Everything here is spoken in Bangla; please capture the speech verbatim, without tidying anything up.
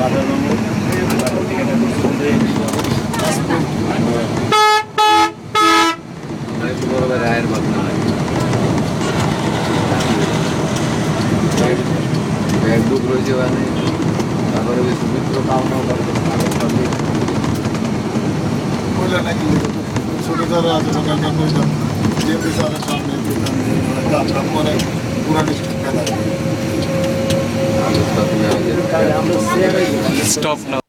রায়ের ঘটনা ব্যাগডুক রয়েছে ওখানে, তারপরে ওই সুমিত্র পাওনাও করতে বললে নাকি ছোটো ধরো আছে ওখানকার বললাম যে বিচারের সামনে কাজটা পরে পুরা ডিস্ট্রিক্ট খেলা স্টপ না